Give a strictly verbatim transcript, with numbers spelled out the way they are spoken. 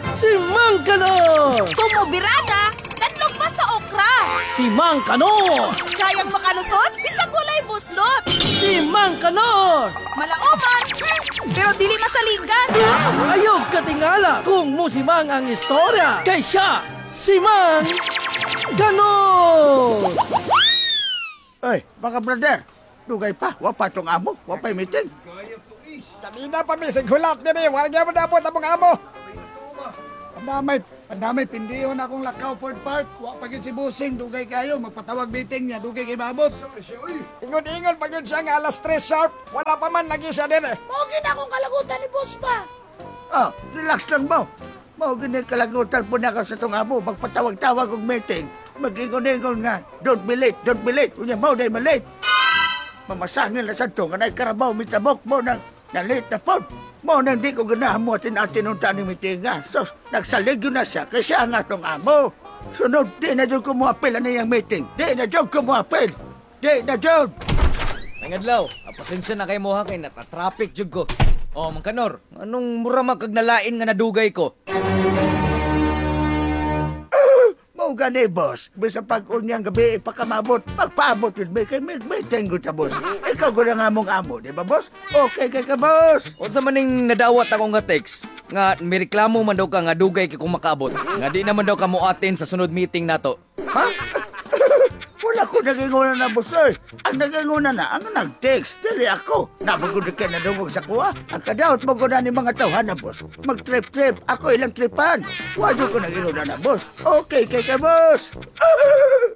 Si Mang Kanor! Tumubirada, tanlog pa sa okra. Si Mang Kanor! Kayang makalusot, bisag walay buslot. Si Mang Kanor! Malauman, hmm, pero dili masaligan. Ayog katingala kung musimang ang istorya kay siya, si Mang Kanor! Ay, mga brother, dugay pa, wapa tong amo, wapay meeting. Dami na pa, misig hulap niya ni. Wala niya mo dapat ang mga amo. Pandamay, pandamay, pindiyon akong lakaw for part. Wapagin si Busing, dugay kayo, magpatawag meeting niya, dugay kay Mabot. Ingon-ingon pag yun siya nga alas tres sharp. Wala pa man lagi siya din eh. Mawagin akong kalagutan ni boss ba? Ah, relax lang mo. Mawagin na kalagutan po na ka sa tong amo, magpatawag-tawag og meeting. Mag-ingon-ingon nga, don't be late, don't be late. Unya mo, day malate. Mamasangin na sa to, kanay karabaw, mitabok mo nang na late na po. Mo nang di ko ganahan mo atin-atin ng tani meeting nga. So, nagsalig yun na siya, kasi siya nga tong amo. Sunod, di na dyan ko mo apel na niyang meeting. Di na dyan ko mo apel. Di na dyan. Nangadlaw, pasensya na kay mo ha kay nata-traffic jud ko. Oh, Mang Kanor, anong mura man kag nalain nga nadugay ko? Mau gani, boss. Bisa pag-unyang gabi, ipakamabot. Magpaabot yun, may kay may, may tenggo sa boss. Ikaw ko na nga mong amo, di ba, boss? Okay kay ka, boss. Unsa man ning nadawat ako nga text nga may reklamo man daw ka nga dugay kay kung makaabot. Nga di naman daw ka mo atin sa sunod meeting nato. Ha? Wala ko naginguna na, boss, eh. Ang naginguna na, ang nag-text. Dili ako. Nabagod ka na dungog sa kuha. Ang kadaot mo ko na ni mga tawhan na, boss. Mag-trip-trip. Ako ilang tripan. Wadyo ko naginguna na, boss. Okay kay ka, boss.